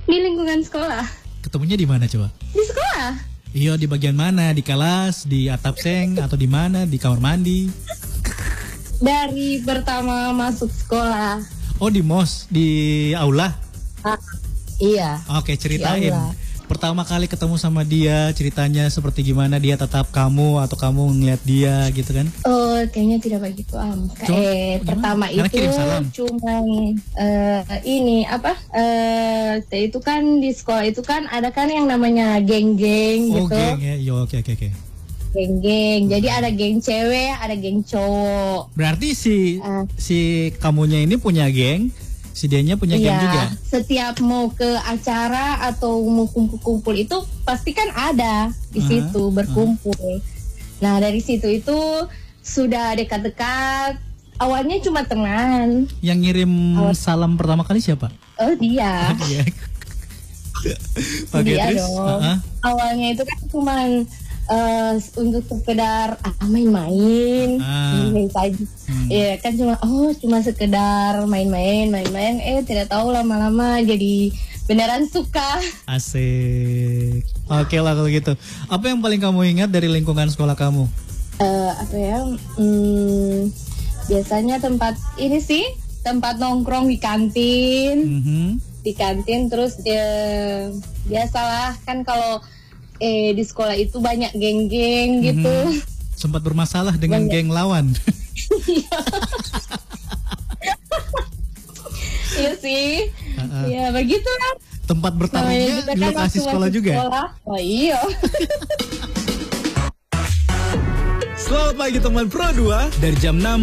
Di lingkungan sekolah. Ketemunya di mana coba? Di sekolah. Iya, di bagian mana? Di kelas, di atap seng, atau di mana? Di kamar mandi? Dari pertama masuk sekolah. Oh, di mos, di aula? Iya. Oke, ceritain. Di aula. Pertama kali ketemu sama dia, ceritanya seperti gimana? Dia tatap kamu atau kamu ngeliat dia gitu kan? Oh, kayaknya tidak begitu pertama Karena itu kirim salam. cuman ini apa? Itu kan di sekolah itu kan ada kan yang namanya geng-geng Oh, gitu. geng ya. Yo, oke. Geng-geng. Jadi ada geng cewek, ada geng cowok. Berarti si kamunya ini punya geng, si dianya punya geng juga. Setiap mau ke acara atau mau kumpul-kumpul itu pasti kan ada di situ berkumpul. Nah, dari situ itu sudah dekat-dekat. Awalnya cuma teman. Yang ngirim salam pertama kali siapa? Oh, dia. Dia. Oke, Dia terus? dong. Awalnya itu kan cuman untuk sekedar main-main, main saja. Iya kan cuma sekedar main-main. Tidak tahu lama-lama jadi beneran suka. Asik. Oke lah kalau gitu. Apa yang paling kamu ingat dari lingkungan sekolah kamu? Biasanya tempat ini sih, tempat nongkrong di kantin. Di kantin terus biasalah kan kalau di sekolah itu banyak geng-geng gitu. Sempat bermasalah dengan geng lawan. Iya sih. Ya begitulah. Tempat bertarungnya di lokasi sekolah juga. Oh iya. Selamat pagi teman Pro 2 dari jam 6